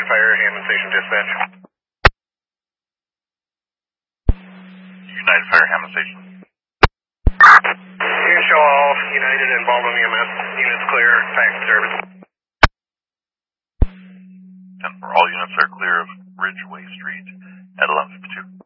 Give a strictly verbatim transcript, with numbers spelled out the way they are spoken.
United Fire, Hammond Station Dispatch. United Fire, Hammond Station. You show all United and Baldwin E M S units clear, fax service. ten four, all units are clear of Ridgeway Street at eleven fifty-two.